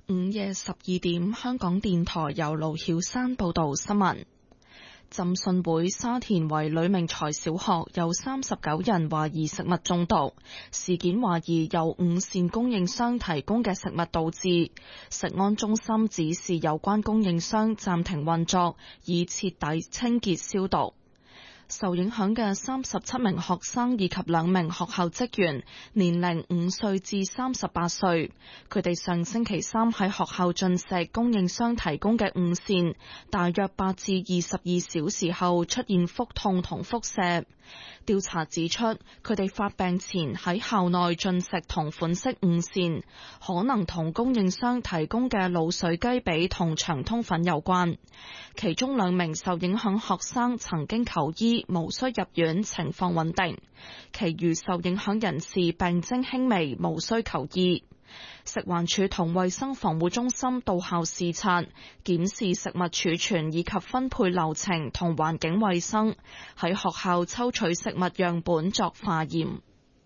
午夜12點，香港電台由盧曉山報道新聞。浸信會沙田圍呂明才小學有39人懷疑食物中毒，事件懷疑由午膳供應商提供嘅食物導致。食安中心指示有關供應商暫停運作，以徹底清潔消毒。受影響嘅37名學生以及2名學校職員，年齡5歲至38歲。佢哋上星期三喺學校進食供應商提供嘅午膳，大約8至22小時後出現腹痛同腹瀉。調查指出，佢哋發病前喺校內進食同款式午膳，可能同供應商提供嘅滷水雞髀同長通粉有關。其中2名受影響學生曾經求醫，無需入院，情況穩定。其餘受影響人士病徵輕微，無需求醫。食環署同衛生防護中心到校視察，檢視食物儲存以及分配流程同環境衛生，喺學校抽取食物樣本作化驗。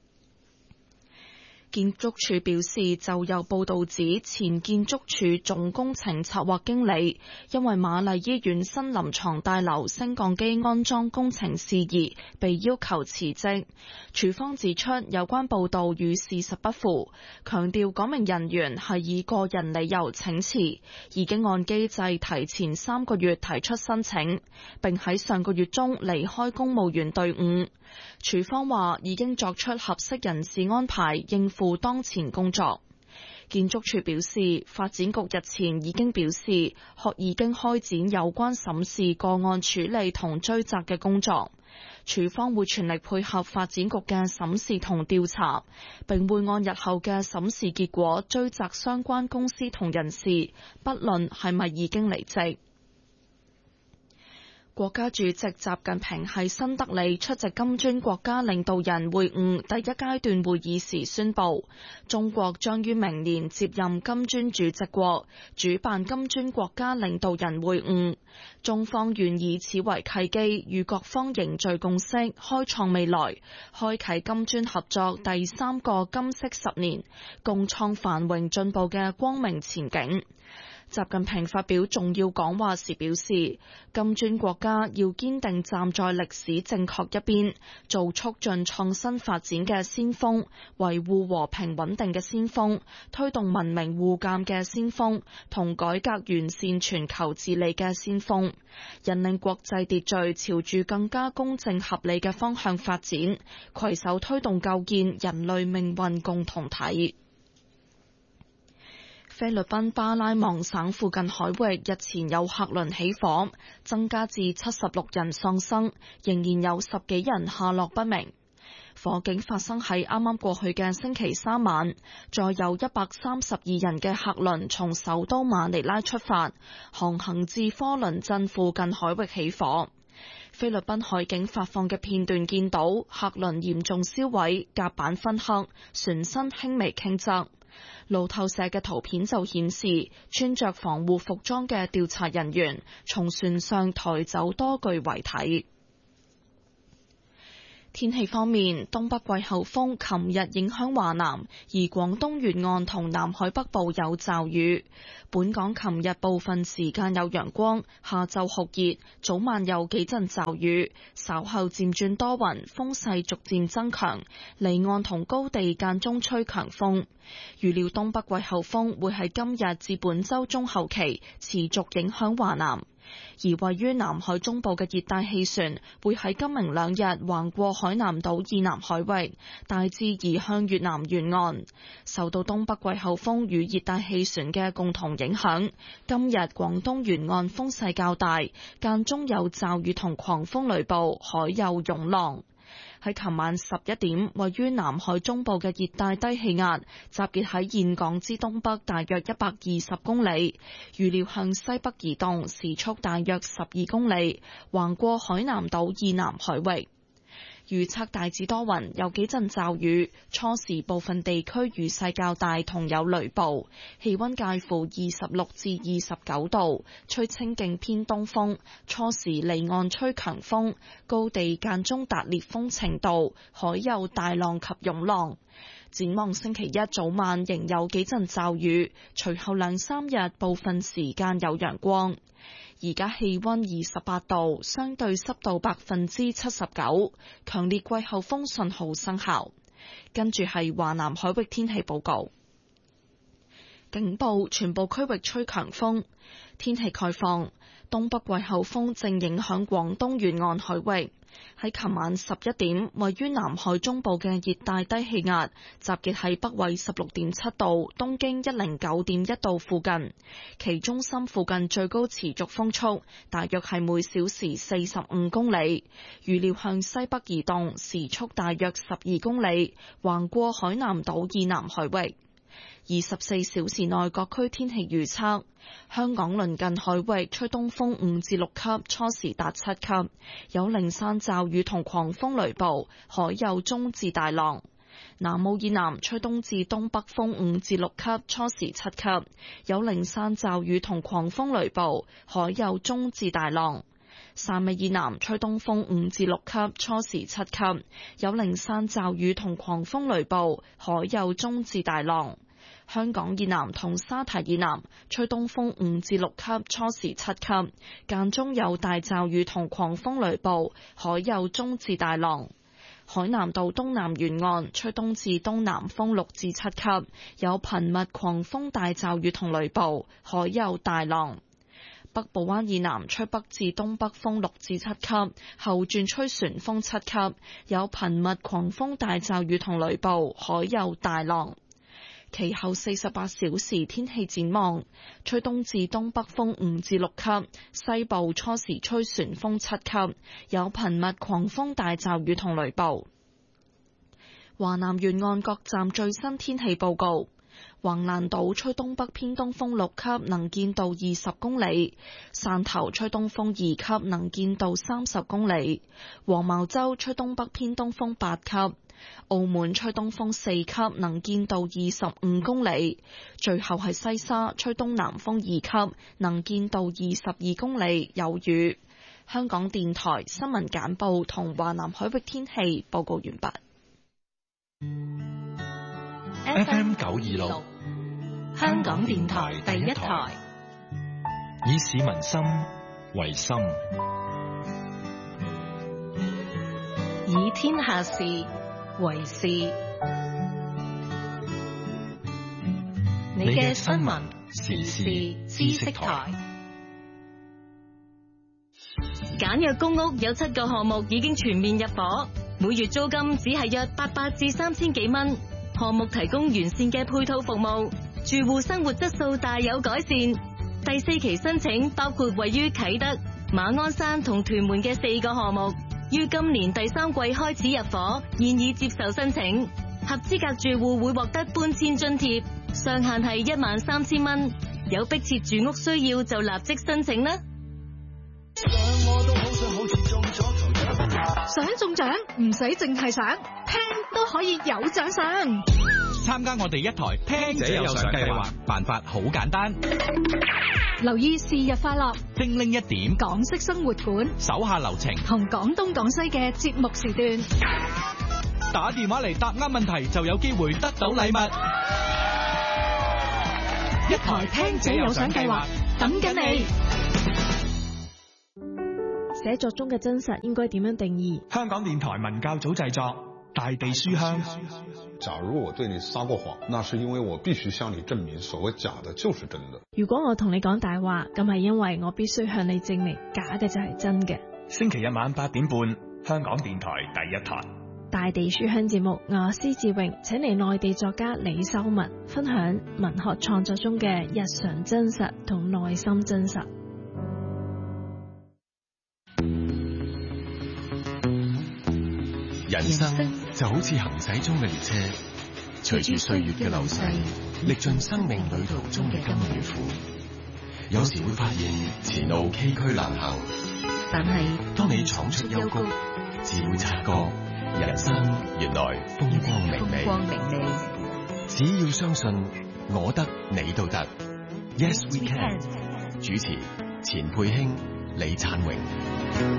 建築署表示，就有報道指前建築署總工程策劃經理因為瑪麗醫院新臨床大樓升降機安裝工程事宜被要求辭職。署方指出，有關報道與事實不符，強調嗰名人員係以個人理由請辭，已經按機制提前3個月提出申請，並喺上個月中離開公務員隊伍。署方話已經作出合適人事安排，應付當前工作。建築署表示，發展局日前已經表示，已經開展有關審視個案處理同追責嘅工作。署方會全力配合發展局嘅審視同調查，並會按日後嘅審視結果追責相關公司同人士，不論係咪已經離職。國家主席習近平喺新德里出席金磚國家領導人會晤第一階段會議時宣布，中國將於明年接任金磚主席國，主辦金磚國家領導人會晤。中方願以此為契機，與各方凝聚共識，開創未來，開啟金磚合作第3個金色10年，共創繁榮進步嘅光明前景。習近平發表重要講話時表示，金磚國家要堅定站在歷史正確一邊，做促進創新發展嘅先鋒，維護和平穩定嘅先鋒，推動文明互鑒嘅先鋒，同改革完善全球治理嘅先鋒，引領國際秩序朝住更加公正合理嘅方向發展，攜手推動構建人類命運共同體。菲律賓巴拉望省附近海域日前有客輪起火，增加至76人喪生，仍然有10幾人下落不明。火警發生喺啱啱過去嘅星期3晚，載有132人嘅客輪從首都馬尼拉出發，航行至科倫鎮附近海域起火。菲律賓海警發放嘅片段見到客輪嚴重燒毀，甲板燻黑，船身輕微傾側。路透社嘅圖片就顯示，穿着防護服裝嘅調查人員從船上抬走多具遺體。天氣方面，東北季候風琴日影響華南，而廣東沿岸同南海北部有驟雨。本港琴日部分時間有陽光，下晝酷熱，早晚有幾陣驟雨，稍後漸轉多雲，風勢逐漸增強，離岸同高地間中吹強風。預料東北季候風會喺今日至本週中後期持續影響華南。而位於南海中部嘅熱帶氣旋會喺今明兩日橫過海南島以南海域，大致移向越南沿岸。受到東北季候風與熱帶氣旋嘅共同影響，今日廣東沿岸風勢較大，間中有驟雨同狂風雷暴，海有湧浪。喺琴晚11點，位於南海中部嘅熱帶低氣壓集結喺峴港之東北大約120公里，預料向西北移動，時速大約12公里，橫過海南島以南海域。預測大致多雲，有幾陣驟雨，初時部分地區雨勢較大，同有雷暴，氣溫介乎26至29度，吹清勁偏東風，初時離岸吹強風，高地間中達烈風程度，海有大浪及湧浪。 展望星期一早晚仍有幾陣驟雨，隨後2、3日部分時間有陽光。而家氣溫28度，相對濕度79%，強烈季候風信號生效。跟住係華南海域天氣報告。警報，全部區域吹強風。天氣概況，東北季候風正影響廣東沿岸海域。喺琴晚11點，位於南海中部嘅熱帶低氣壓集結喺北緯16.7度、東經109.1度附近，其中心附近最高持續風速大約係每小時45公里，預料向西北移動，時速大約12公里，橫過海南島以南海域。24小時內各區天氣預測：香港鄰近海域吹東風5至6級，初時達7級，有零散驟雨同狂風雷暴，海有中至大浪。南澳以南吹東至東北風5至6級，初時7級，有零散驟雨同狂風雷暴，海有中至大浪。汕尾以南吹東風5至6級，初時7級，有零散驟雨同狂風雷暴，海有中至大浪。香港以南同沙堤以南吹東風5至6級，初時7級，間中有大驟雨同狂風雷暴，海有中至大浪。海南島東南沿岸吹東至東南風6至7級，有頻密狂風大驟雨同雷暴，海有大浪。北部灣以南吹北至東北風6至7級，後轉吹旋風7級，有頻密狂風大驟雨同雷暴，海有大浪。其後48小時天氣展望，吹東至東北風5至6級，西部初時吹旋風7級，有頻密狂風大驟雨同雷暴。華南沿岸各站最新天氣報告：橫瀾島吹東北偏東風6級，能見度20公里；汕頭吹東風2級，能見度30公里；黃茅洲吹東北偏東風8級。澳門吹東風4級，能見度25公里；最後係西沙吹東南風2級，能見度22公里，有雨。香港電台新聞簡報同華南海域天氣報告完畢。 FM 926，香港電台第一台，以市民心為心， 以天下事為事。你嘅新聞時事知識台。簡約公屋有7個項目已經全面入伙，每月租金只係約800至3000幾蚊。項目提供完善嘅配套服務，住戶生活質素大有改善。第4期申請包括位於啟德、馬鞍山同屯門嘅4個項目，於今年第3季開始入伙，現已接受申請。合資格住戶會獲得搬遷津貼，上限係13000蚊。有迫切住屋需要就立即申請啦。 想中獎唔使淨係想，聽都可以有獎賞。 參加我哋一台聽者有獎計劃，辦法好簡單。 留意是日快樂， 叮鈴一點， 港式生活館， 手下留情， 同廣東廣西嘅節目時段。 打電話嚟答啱問題就有機會得到禮物。 一台聽者有獎計劃，等緊你。 寫作中嘅真實應該點樣定義？ 香港電台文教組製作《大地書香》。 假如我對你撒過謊，那是因為我必須向你證明所謂假的就是真的。 如果我同你講大話，咁係因為我必須向你證明假嘅就係真嘅。 星期日晚8點半，香港電台第一台《 大地書香》節目，我施志榮請嚟內地作家李修文分享文學創作中嘅日常真實同內心真實。 人生就好似行駛中嘅列車，隨住歲月嘅流逝，歷盡生命旅途中嘅甘與苦。有時會發現前路崎嶇難行，但係當你闖出幽谷，只會察覺人生原來風光明媚。只要相信，我得你都得。Yes we can。主持：錢佩卿、李燦榮。